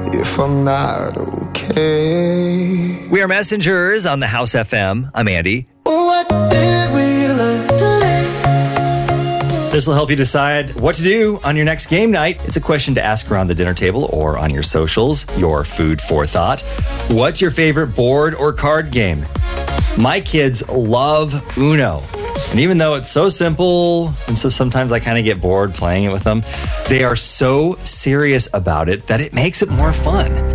if I'm not okay. We are Messengers on the House FM. I'm Andy. What did we learn today? This will help you decide what to do on your next game night. It's a question to ask around the dinner table or on your socials, your food for thought. What's your favorite board or card game? My kids love Uno. And even though it's so simple, and so sometimes I kind of get bored playing it with them, they are so serious about it that it makes it more fun.